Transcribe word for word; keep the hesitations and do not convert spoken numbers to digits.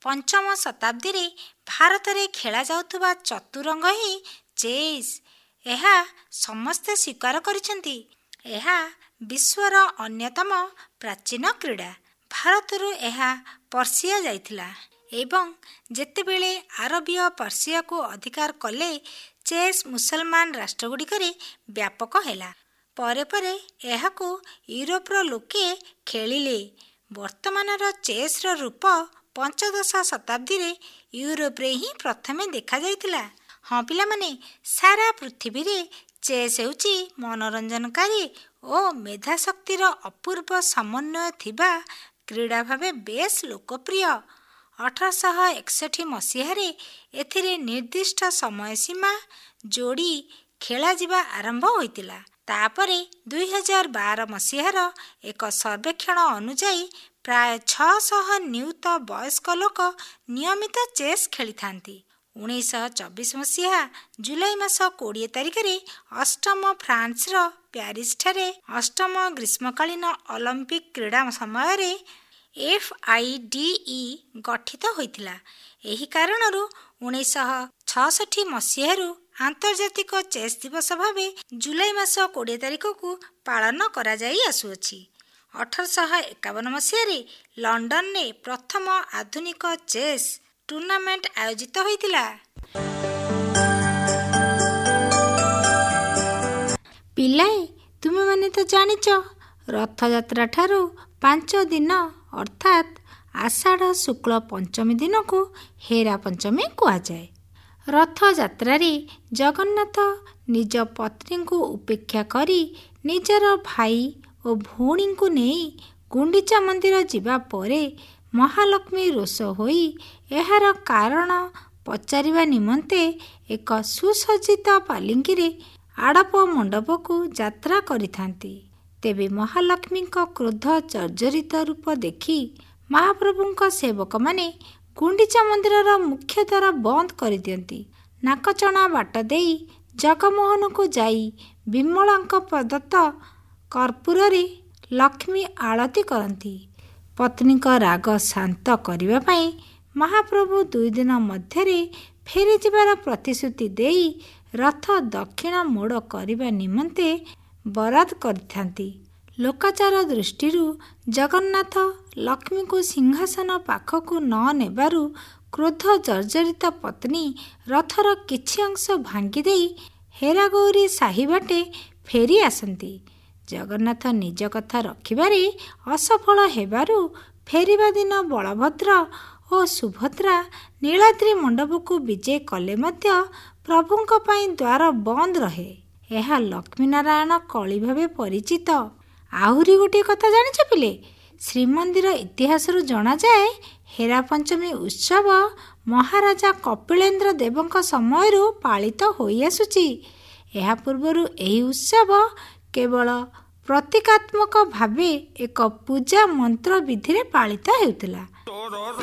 ପଞ୍ଚମ ଶତାବ୍ଦୀରେ ଭାରତରେ ଖେଳାଯାଉଥିବା ଚତୁରଙ୍ଗ ହିଁ ଚେସ୍। ଏହା ସମସ୍ତେ ସ୍ୱୀକାର କରିଛନ୍ତି। ଏହା ବିଶ୍ୱର ଅନ୍ୟତମ ପ୍ରାଚୀନ କ୍ରୀଡ଼ା। ଭାରତରୁ ଏହା ପର୍ସିଆ ଯାଇଥିଲା ଏବଂ ଯେତେବେଳେ ଆରବୀୟ ପର୍ସିଆକୁ ଅଧିକାର କଲେ, ଚେସ୍ ମୁସଲମାନ ରାଷ୍ଟ୍ରଗୁଡ଼ିକରେ ବ୍ୟାପକ ହେଲା। ପରେ ପରେ ଏହାକୁ ୟୁରୋପର ଲୋକେ ଖେଳିଲେ। ବର୍ତ୍ତମାନର ଚେସ୍ର ରୂପ ପଞ୍ଚଦଶ ଶତାବ୍ଦୀରେ ୟୁରୋପରେ ହିଁ ପ୍ରଥମେ ଦେଖାଯାଇଥିଲା। ହଁ ପିଲାମାନେ, ସାରା ପୃଥିବୀରେ ଚେସ୍ ହେଉଛି ମନୋରଞ୍ଜନକାରୀ ଓ ମେଧାଶକ୍ତିର ଅପୂର୍ବ ସମନ୍ୱୟ ଥିବା କ୍ରୀଡ଼ା ଭାବେ ବେଶ୍ ଲୋକପ୍ରିୟ। ଅଠରଶହ ଏକଷଠି ମସିହାରେ ଏଥିରେ ନିର୍ଦ୍ଦିଷ୍ଟ ସମୟ ସୀମା ଯୋଡ଼ି ଖେଳାଯିବା ଆରମ୍ଭ ହୋଇଥିଲା। ତାପରେ ଦୁଇ ହଜାର ବାର ମସିହାର ଏକ ସର୍ବେକ୍ଷଣ ଅନୁଯାୟୀ ପ୍ରାୟ ଛଅଶହ ନିୟୁତ ବୟସ୍କ ଲୋକ ନିୟମିତ ଚେସ୍ ଖେଳିଥାନ୍ତି। ଉଣେଇଶହ ଚବିଶ ମସିହା ଜୁଲାଇ ମାସ କୋଡ଼ିଏ ତାରିଖରେ ଅଷ୍ଟମ ଫ୍ରାନ୍ସର ପ୍ୟାରିସଠାରେ ଅଷ୍ଟମ ଗ୍ରୀଷ୍ମକାଳୀନ ଅଲିମ୍ପିକ୍ କ୍ରୀଡ଼ା ସମୟରେ ଏଫ୍ ଆଇ ଡି ଇ ଗଠିତ ହୋଇଥିଲା। ଏହି କାରଣରୁ ଉଣେଇଶହ ଛଅଷଠି ମସିହାରୁ ଆନ୍ତର୍ଜାତିକ ଚେସ୍ ଦିବସ ଭାବେ ଜୁଲାଇ ମାସ କୋଡ଼ିଏ ତାରିଖକୁ ପାଳନ କରାଯାଇ ଆସୁଅଛି। ଅଠରଶହ ଏକାବନ ମସିହାରେ ଲଣ୍ଡନରେ ପ୍ରଥମ ଆଧୁନିକ ଚେସ୍ ଟୁର୍ଣ୍ଣାମେଣ୍ଟ ଆୟୋଜିତ ହୋଇଥିଲା। ପିଲାଏ, ତୁମେମାନେ ତ ଜାଣିଛ, ରଥଯାତ୍ରା ଠାରୁ ପାଞ୍ଚ ଦିନ ଅର୍ଥାତ୍ ଆଷାଢ଼ ଶୁକ୍ଳ ପଞ୍ଚମୀ ଦିନକୁ ହେରା ପଞ୍ଚମୀ କୁହାଯାଏ। ରଥଯାତ୍ରାରେ ଜଗନ୍ନାଥ ନିଜ ପତ୍ନୀଙ୍କୁ ଉପେକ୍ଷା କରି ନିଜର ଭାଇ ଓ ଭଉଣୀଙ୍କୁ ନେଇ ଗୁଣ୍ଡିଚା ମନ୍ଦିର ଯିବା ପରେ ମହାଲକ୍ଷ୍ମୀ ରୋଷ ହୋଇ ଏହାର କାରଣ ପଚାରିବା ନିମନ୍ତେ ଏକ ସୁସଜ୍ଜିତ ପାଲିଙ୍କିରେ ଆଡ଼ପ ମଣ୍ଡପକୁ ଯାତ୍ରା କରିଥାନ୍ତି। ତେବେ ମହାଲକ୍ଷ୍ମୀଙ୍କ କ୍ରୋଧ ଜର୍ଜରିତ ରୂପ ଦେଖି ମହାପ୍ରଭୁଙ୍କ ସେବକମାନେ ଗୁଣ୍ଡିଚା ମନ୍ଦିରର ମୁଖ୍ୟ ଦ୍ୱାର ବନ୍ଦ କରିଦିଅନ୍ତି। ନାକଚଣା ବାଟ ଦେଇ ଜଗମୋହନକୁ ଯାଇ ବିମଳାଙ୍କ ପ୍ରଦତ୍ତ କର୍ପୂରରେ ଲକ୍ଷ୍ମୀ ଆଳତି କରନ୍ତି। ପତ୍ନୀଙ୍କ ରାଗ ଶାନ୍ତ କରିବା ପାଇଁ ମହାପ୍ରଭୁ ଦୁଇ ଦିନ ମଧ୍ୟରେ ଫେରିଯିବାର ପ୍ରତିଶ୍ରୁତି ଦେଇ ରଥ ଦକ୍ଷିଣ ମୋଡ଼ କରିବା ନିମନ୍ତେ ବରାଦ କରିଥାନ୍ତି। ଲୋକାଚାର ଦୃଷ୍ଟିରୁ ଜଗନ୍ନାଥ ଲକ୍ଷ୍ମୀଙ୍କୁ ସିଂହାସନ ପାଖକୁ ନ ନେବାରୁ କ୍ରୋଧ ଜର୍ଜରିତ ପତ୍ନୀ ରଥର କିଛି ଅଂଶ ଭାଙ୍ଗିଦେଇ ହେରାଗୌରୀ ସାହି ବାଟେ ଫେରି ଆସନ୍ତି। ଜଗନ୍ନାଥ ନିଜ କଥା ରଖିବାରେ ଅସଫଳ ହେବାରୁ ଫେରିବା ଦିନ ବଳଭଦ୍ର ଓ ସୁଭଦ୍ରା ନୀଳାଦ୍ରି ମଣ୍ଡପକୁ ବିଜେ କଲେ ମଧ୍ୟ ପ୍ରଭୁଙ୍କ ପାଇଁ ଦ୍ୱାର ବନ୍ଦ ରହେ। ଏହା ଲକ୍ଷ୍ମୀନାରାୟଣ କଳି ଭାବେ ପରିଚିତ। ଆହୁରି ଗୋଟିଏ କଥା ଜାଣିଛ ପିଲେ? ଶ୍ରୀମନ୍ଦିର ଇତିହାସରୁ ଜଣାଯାଏ ହେରା ପଞ୍ଚମୀ ଉତ୍ସବ ମହାରାଜା କପିଳେନ୍ଦ୍ର ଦେବଙ୍କ ସମୟରୁ ପାଳିତ ହୋଇଆସୁଛି। ଏହା ପୂର୍ବରୁ ଏହି ଉତ୍ସବ କେବଳ ପ୍ରତୀକାତ୍ମକ ଭାବେ ଏକ ପୂଜା ମନ୍ତ୍ର ବିଧିରେ ପାଳିତ ହେଉଥିଲା।